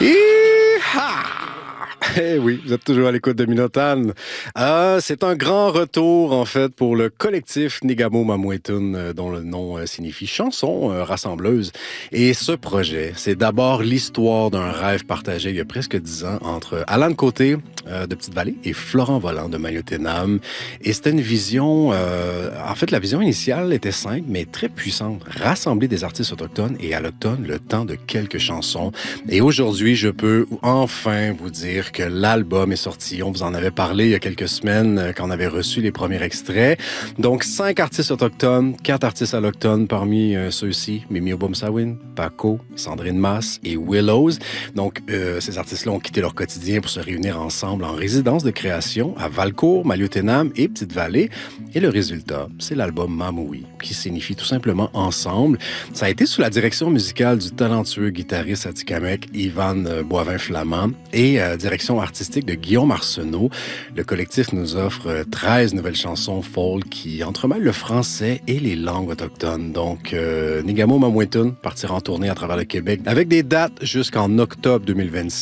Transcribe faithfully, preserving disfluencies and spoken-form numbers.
Hi-ha! Eh oui, vous êtes toujours à l'écoute de Minotane. Euh, c'est un grand retour, en fait, pour le collectif Nigamo Mamouetoun, euh, dont le nom euh, signifie chanson euh, rassembleuse. Et ce projet, c'est d'abord l'histoire d'un rêve partagé il y a presque dix ans entre Alan Côté euh, de Petite-Vallée et Florent Volant de Mayotenam. Et c'était une vision... Euh, en fait, la vision initiale était simple, mais très puissante. Rassembler des artistes autochtones et allochtones le temps de quelques chansons. Et aujourd'hui, je peux enfin vous dire que l'album est sorti. On vous en avait parlé il y a quelques semaines euh, quand on avait reçu les premiers extraits. Donc, cinq artistes autochtones, quatre artistes allochtones parmi euh, ceux-ci. Mimi Obomsawin, Paco, Sandrine Masse et Willows. Donc, euh, ces artistes-là ont quitté leur quotidien pour se réunir ensemble en résidence de création à Valcourt, Maliotenam et Petite-Vallée. Et le résultat, c'est l'album Mamoui, qui signifie tout simplement ensemble. Ça a été sous la direction musicale du talentueux guitariste atikamekw Ivan euh, Boivin-Flamand et euh, direction artistique de Guillaume Arsenault. Le collectif nous offre treize nouvelles chansons folk qui entremêlent le français et les langues autochtones. Donc, euh, Nigamo Mamouetoun partira en tournée à travers le Québec avec des dates jusqu'en octobre deux mille vingt-six.